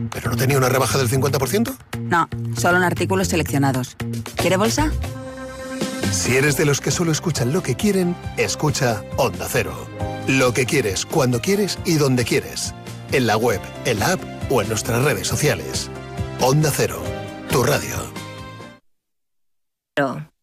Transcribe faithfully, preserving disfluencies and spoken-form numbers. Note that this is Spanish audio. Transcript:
¿Pero no tenía una rebaja del cincuenta por ciento? No, solo en artículos seleccionados. ¿Quiere bolsa? Si eres de los que solo escuchan lo que quieren, escucha Onda Cero. Lo que quieres, cuando quieres y donde quieres. En la web, en la app o en nuestras redes sociales. Onda Cero, tu radio.